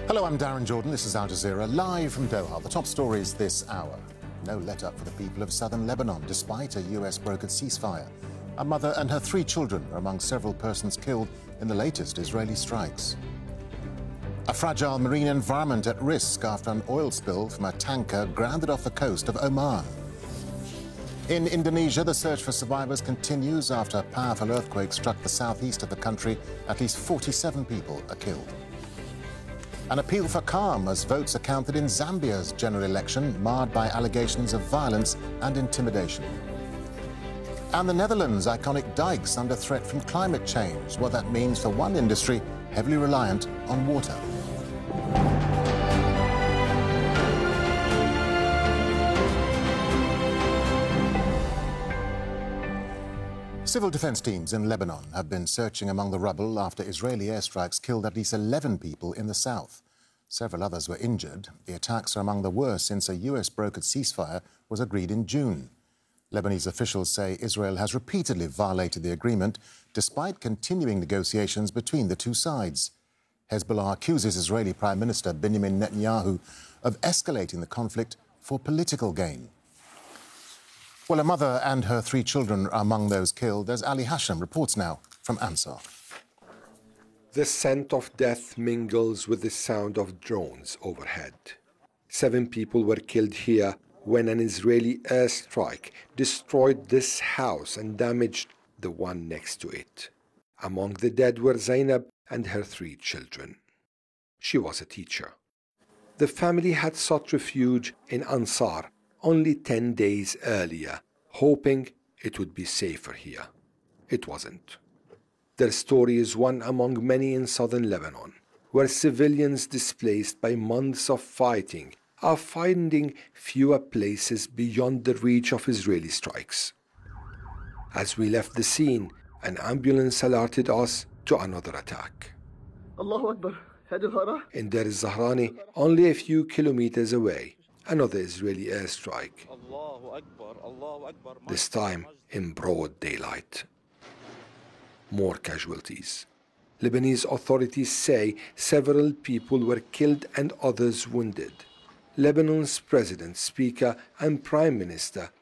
Hello, I'm Darren Jordan. This is Al Jazeera, live from Doha. The top stories this hour. No let-up for the people of southern Lebanon, despite a US-brokered ceasefire. A mother and her 3 children are among several persons killed in the latest Israeli strikes. A fragile marine environment at risk after an oil spill from a tanker grounded off the coast of Oman. In Indonesia, the search for survivors continues after a powerful earthquake struck the southeast of the country. At least 47 people are killed. An appeal for calm as votes are counted in Zambia's general election, marred by allegations of violence and intimidation. And the Netherlands' iconic dikes under threat from climate change, what that means for one industry heavily reliant on water. Civil defense teams in Lebanon have been searching among the rubble after Israeli airstrikes killed at least 11 people in the south. Several others were injured. The attacks are among the worst since a US-brokered ceasefire was agreed in June. Lebanese officials say Israel has repeatedly violated the agreement, despite continuing negotiations between the two sides. Hezbollah accuses Israeli Prime Minister Benjamin Netanyahu of escalating the conflict for political gain. Well, a mother and her 3 children are among those killed, as Ali Hashem reports now from Ansar. The scent of death mingles with the sound of drones overhead. 7 people were killed here when an Israeli airstrike destroyed this house and damaged the one next to it. Among the dead were Zainab and her 3 children. She was a teacher. The family had sought refuge in Ansar only 10 days earlier, hoping it would be safer here. It wasn't. Their story is one among many in southern Lebanon, where civilians displaced by months of fighting are finding fewer places beyond the reach of Israeli strikes. As we left the scene, an ambulance alerted us to another attack. In Deir el-Zahrani, only a few kilometers away, another Israeli airstrike, this time in broad daylight. More casualties. Lebanese authorities say several people were killed and others wounded. Lebanon's president, speaker, and prime minister